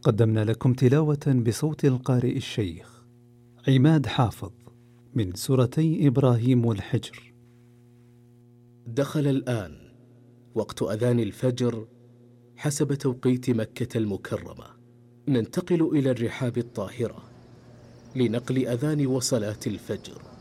قدمنا لكم تلاوة بصوت القارئ الشيخ عماد حافظ من سورتي إبراهيم والحجر. دخل الآن وقت أذان الفجر حسب توقيت مكة المكرمة. ننتقل إلى الرحاب الطاهرة لنقل أذان وصلاة الفجر.